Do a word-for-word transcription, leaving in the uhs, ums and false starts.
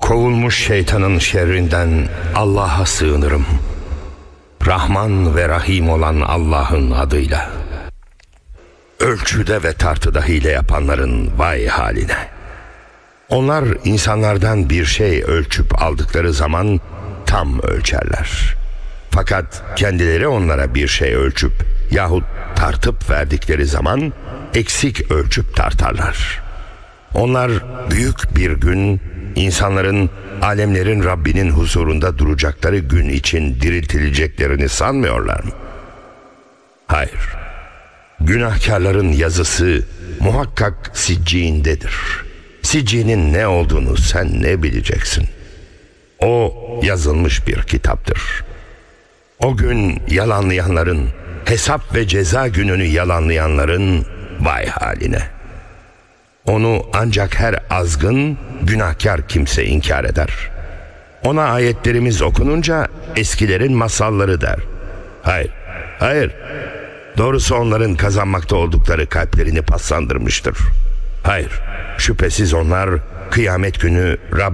Kovulmuş şeytanın şerrinden Allah'a sığınırım. Rahman ve Rahim olan Allah'ın adıyla. Ölçüde ve tartıda hile yapanların vay haline. Onlar insanlardan bir şey ölçüp aldıkları zaman tam ölçerler. Fakat kendileri onlara bir şey ölçüp yahut tartıp verdikleri zaman eksik ölçüp tartarlar. Onlar büyük bir gün, insanların, alemlerin Rabbinin huzurunda duracakları gün için diriltileceklerini sanmıyorlar mı? Hayır. Günahkarların yazısı muhakkak sicciğindedir. Sicciğinin ne olduğunu sen ne bileceksin? O yazılmış bir kitaptır. O gün yalanlayanların, hesap ve ceza gününü yalanlayanların vay haline. Onu ancak her azgın, günahkar kimse inkar eder. Ona ayetlerimiz okununca eskilerin masalları der. Hayır, hayır. Doğrusu onların kazanmakta oldukları kalplerini paslandırmıştır. Hayır, şüphesiz onlar kıyamet günü Rabbim